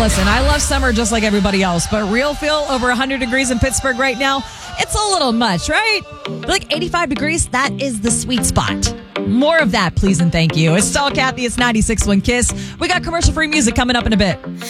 listen, I love summer just like everybody else, but real feel over 100 degrees in Pittsburgh right now, it's a little much, right? Like 85 degrees, that is the sweet spot. More of that, please and thank you. It's Stall Kathy. It's 96.1 Kiss. We got commercial-free music coming up in a bit.